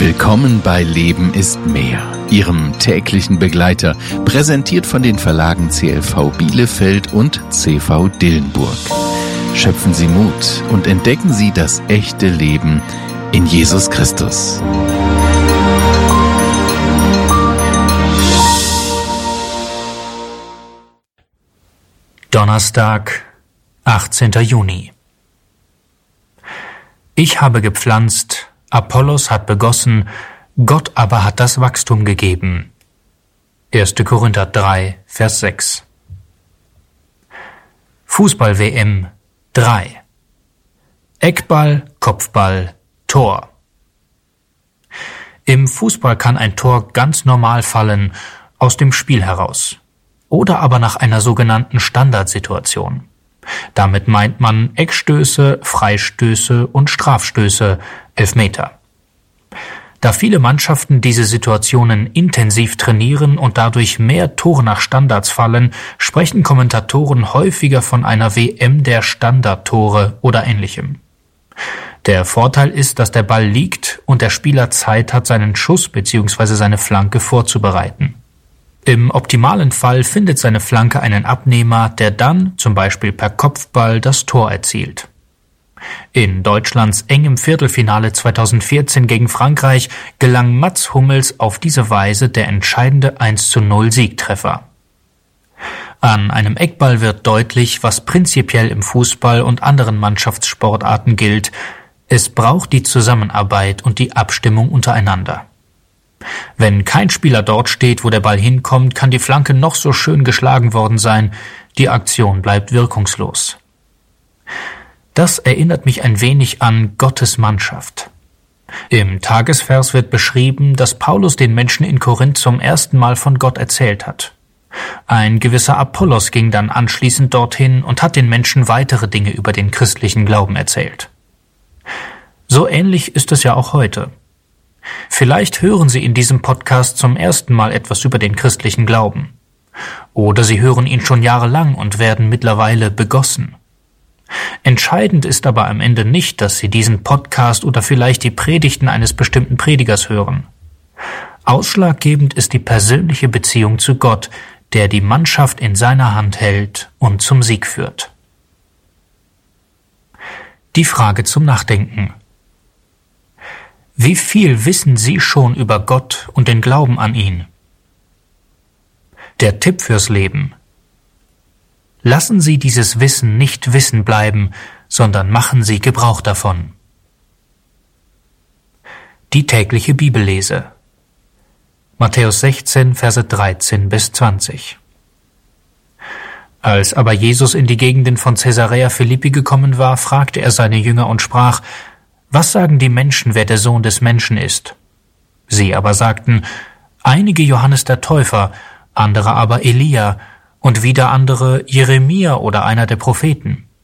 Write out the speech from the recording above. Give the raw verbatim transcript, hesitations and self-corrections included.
Willkommen bei Leben ist mehr, Ihrem täglichen Begleiter, präsentiert von den Verlagen C L V Bielefeld und C V Dillenburg. Schöpfen Sie Mut und entdecken Sie das echte Leben in Jesus Christus. Donnerstag, achtzehnter Juni. Ich habe gepflanzt, Apollos hat begossen, Gott aber hat das Wachstum gegeben. erster Korinther drei, Vers sechs. Fußball-W M drei. Eckball, Kopfball, Tor. Im Fußball kann ein Tor ganz normal fallen, aus dem Spiel heraus. Oder aber nach einer sogenannten Standardsituation. Damit meint man Eckstöße, Freistöße und Strafstöße, Elfmeter. Da viele Mannschaften diese Situationen intensiv trainieren und dadurch mehr Tore nach Standards fallen, sprechen Kommentatoren häufiger von einer W M der Standardtore oder Ähnlichem. Der Vorteil ist, dass der Ball liegt und der Spieler Zeit hat, seinen Schuss bzw. seine Flanke vorzubereiten. Im optimalen Fall findet seine Flanke einen Abnehmer, der dann, zum Beispiel per Kopfball, das Tor erzielt. In Deutschlands engem Viertelfinale zweitausendvierzehn gegen Frankreich gelang Mats Hummels auf diese Weise der entscheidende eins zu null Siegtreffer. An einem Eckball wird deutlich, was prinzipiell im Fußball und anderen Mannschaftssportarten gilt: Es braucht die Zusammenarbeit und die Abstimmung untereinander. Wenn kein Spieler dort steht, wo der Ball hinkommt, kann die Flanke noch so schön geschlagen worden sein, die Aktion bleibt wirkungslos. Das erinnert mich ein wenig an Gottes Mannschaft. Im Tagesvers wird beschrieben, dass Paulus den Menschen in Korinth zum ersten Mal von Gott erzählt hat. Ein gewisser Apollos ging dann anschließend dorthin und hat den Menschen weitere Dinge über den christlichen Glauben erzählt. So ähnlich ist es ja auch heute. Vielleicht hören Sie in diesem Podcast zum ersten Mal etwas über den christlichen Glauben. Oder Sie hören ihn schon jahrelang und werden mittlerweile begossen. Entscheidend ist aber am Ende nicht, dass Sie diesen Podcast oder vielleicht die Predigten eines bestimmten Predigers hören. Ausschlaggebend ist die persönliche Beziehung zu Gott, der die Mannschaft in seiner Hand hält und zum Sieg führt. Die Frage zum Nachdenken: Wie viel wissen Sie schon über Gott und den Glauben an ihn? Der Tipp fürs Leben: Lassen Sie dieses Wissen nicht Wissen bleiben, sondern machen Sie Gebrauch davon. Die tägliche Bibellese. Matthäus sechzehn, Verse dreizehn bis zwanzig. Als aber Jesus in die Gegenden von Caesarea Philippi gekommen war, fragte er seine Jünger und sprach: Was sagen die Menschen, wer der Sohn des Menschen ist? Sie aber sagten: Einige Johannes der Täufer, andere aber Elia und wieder andere Jeremia oder einer der Propheten.